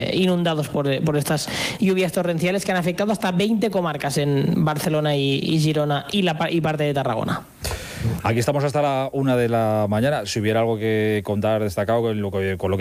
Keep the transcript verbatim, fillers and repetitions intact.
inundados por, por estas lluvias torrenciales que han afectado hasta veinte comarcas en Barcelona y, y Girona y, la, y parte de Tarragona. Aquí estamos hasta la una de la mañana. Si hubiera algo que contar destacado con lo que, con lo que